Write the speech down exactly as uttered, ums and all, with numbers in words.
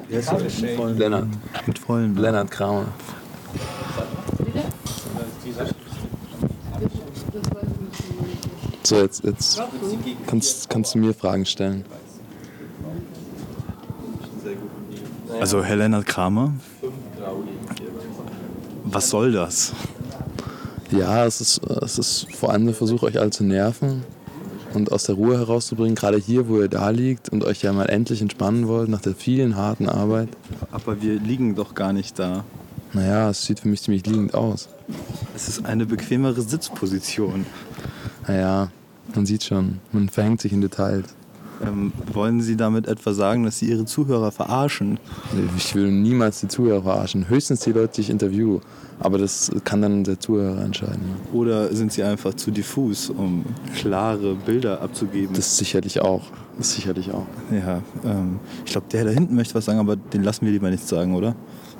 Wie heißt du? Lennart. Mit vollen Namen. Lennart Kramer. So, jetzt, jetzt kannst, kannst du mir Fragen stellen. Also, Herr Lennart Kramer, was soll das? Ja, es ist, es ist vor allem der Versuch, euch alle zu nerven und aus der Ruhe herauszubringen, gerade hier, wo ihr da liegt und euch ja mal endlich entspannen wollt nach der vielen harten Arbeit. Aber wir liegen doch gar nicht da. Naja, es sieht für mich ziemlich liegend aus. Es ist eine bequemere Sitzposition. Naja, man sieht schon, man verhängt sich in Details. Ähm, wollen Sie damit etwa sagen, dass Sie Ihre Zuhörer verarschen? Ich will niemals die Zuhörer verarschen, höchstens die Leute, die ich interviewe. Aber das kann dann der Zuhörer entscheiden. Oder sind Sie einfach zu diffus, um klare Bilder abzugeben? Das sicherlich auch. Das sicherlich auch. Ja, ähm, ich glaube, der da hinten möchte was sagen, aber den lassen wir lieber nichts sagen, oder?